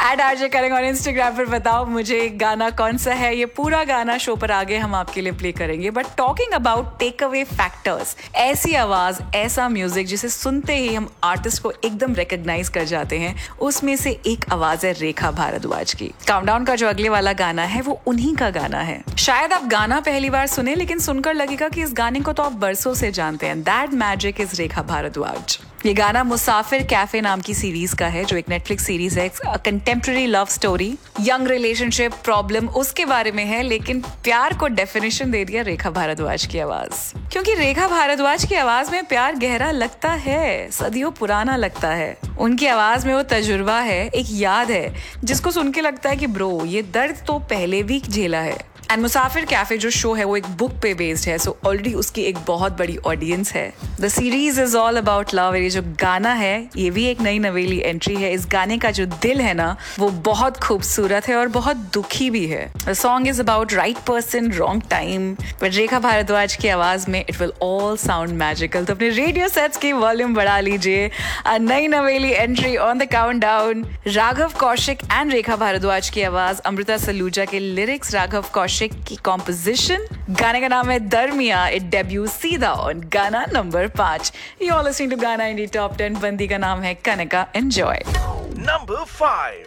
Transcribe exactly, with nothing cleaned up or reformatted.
Eight RJ करेंग और Instagram पर बताओ मुझे गाना कौन सा है। ये पूरा गाना शो पर आगे हम आपके लिए प्ले करेंगे। But talking about tech away factors, ऐसी आवाज, ऐसा म्यूजिक जिसे सुनते ही हम आर्टिस्ट को एकदम रिकॉग्नाइज कर जाते हैं, उसमें से एक आवाज है रेखा भारद्वाज की। काउंटडाउन का जो अगले वाला गाना है वो उन्हीं का गाना है। शायद आप गाना पहली बार सुने लेकिन सुनकर लगेगा कि इस गाने को तो आप बरसों से जानते हैं। दैट मैजिक इज रेखा भारद्वाज। ये गाना मुसाफिर कैफे नाम की सीरीज का है, जो एक नेटफ्लिक्स सीरीज है, contemporary love story, young relationship problem उसके बारे में है, लेकिन प्यार को डेफिनेशन दे दिया रेखा भारद्वाज की आवाज। क्योंकि रेखा भारद्वाज की आवाज में प्यार गहरा लगता है, सदियों पुराना लगता है। उनकी आवाज में वो तजुर्बा है, एक याद है जिसको सुन के लगता है कि ब्रो ये दर्द तो पहले भी झेला है। एंड मुसाफिर कैफे जो शो है वो एक बुक पे बेस्ड है, सो ऑलरेडी उसकी एक बहुत बड़ी ऑडियंस है। The series is all about love. ये जो गाना है ये भी एक नई नवेली एंट्री है। इस गाने का जो दिल है ना वो बहुत खूबसूरत है और बहुत दुखी भी है। The song is about right person wrong time, but रेखा भारद्वाज की आवाज में it will all sound magical. तो अपने रेडियो सेट्स की वॉल्यूम बढ़ा लीजिए। अ नई नवेली entry on the countdown. Raghav Kaushik and रेखा भारद्वाज की आवाज, अमृता सलूजा के लिरिक्स, राघव कौशिक की कॉम्पोजिशन। गाने का नाम है दरमिया। इट डेब्यू सीधा ऑन गाना नंबर पांच। यू आर लिसनिंग टू गाना इंडी टॉप टेन। बंदी का नाम है कनका। एंजॉय। Number five.